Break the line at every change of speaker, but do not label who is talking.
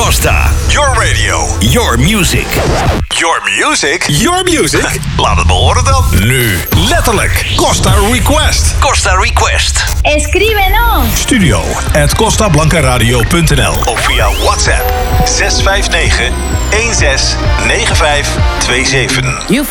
Costa.
Your radio.
Your music.
Your music?
Your music?
Laat het me horen dan.
Nu, letterlijk. Costa Request.
Costa Request.
Escríbenos.
studio@costablancaradio.nl
Of via WhatsApp 659 169527.
You